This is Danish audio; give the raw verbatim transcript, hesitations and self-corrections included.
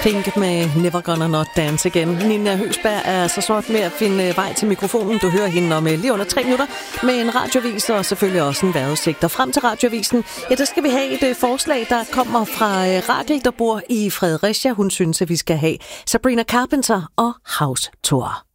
Pink med Never Gonna Not Dance Again. Nina Høgsberg er så sort med at finde vej til mikrofonen. Du hører hende om lige under tre minutter med en radioavis og selvfølgelig også en vejrudsigt. Og frem til radioavisen, ja, der skal vi have et forslag, der kommer fra Rakel, der bor i Fredericia. Hun synes, at vi skal have Sabrina Carpenter og House Tour.